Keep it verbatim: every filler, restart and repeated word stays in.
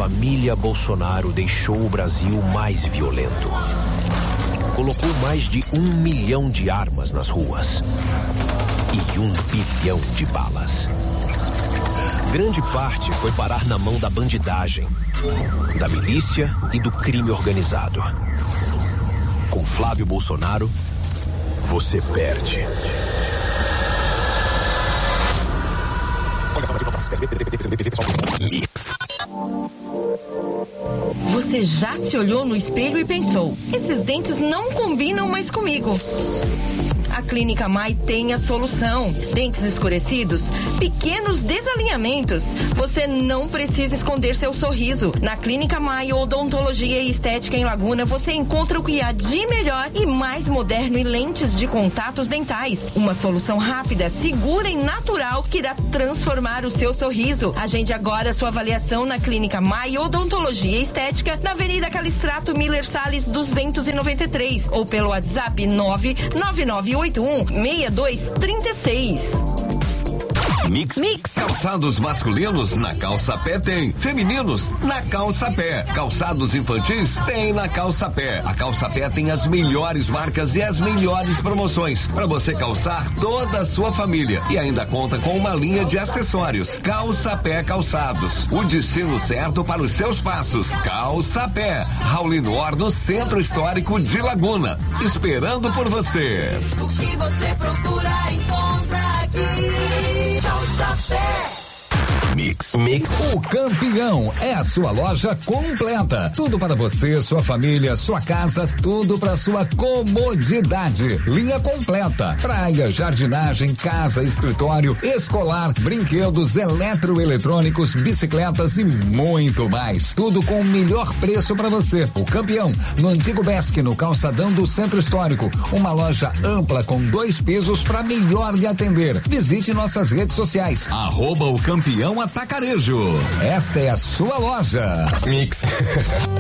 família Bolsonaro deixou o Brasil mais violento. Colocou mais de um milhão de armas nas ruas e um bilhão de balas. Grande parte foi parar na mão da bandidagem, da milícia e do crime organizado. Com Flávio Bolsonaro, você perde. Você já se olhou no espelho e pensou: esses dentes não combinam mais comigo. A Clínica Mai tem a solução. Dentes escurecidos, pequenos desalinhamentos. Você não precisa esconder seu sorriso. Na Clínica Mai Odontologia e Estética em Laguna, você encontra o que há de melhor e mais moderno em lentes de contatos dentais. Uma solução rápida, segura e natural que irá transformar o seu sorriso. Agende agora sua avaliação na Clínica Mai Odontologia e Estética, na Avenida Calistrato Miller Salles duzentos e noventa e três, ou pelo WhatsApp nove nove nove oito um seis dois três seis. Mix. Mix. Calçados masculinos na Calça Pé tem. Femininos na Calça Pé. Calçados infantis tem na Calça Pé. A Calça Pé tem as melhores marcas e as melhores promoções para você calçar toda a sua família. E ainda conta com uma linha de acessórios. Calça Pé Calçados. O destino certo para os seus passos. Calça Pé. Raulino Or, no Centro Histórico de Laguna. Esperando por você. O que você procura encontra aqui. Mix. Mix. O Campeão é a sua loja completa. Tudo para você, sua família, sua casa, tudo para sua comodidade. Linha completa. Praia, jardinagem, casa, escritório, escolar, brinquedos, eletroeletrônicos, bicicletas e muito mais. Tudo com o melhor preço para você. O Campeão, no Antigo Besc, no calçadão do Centro Histórico. Uma loja ampla com dois pisos para melhor lhe atender. Visite nossas redes sociais. Arroba o Campeão Atacarejo. Esta é a sua loja. Mix.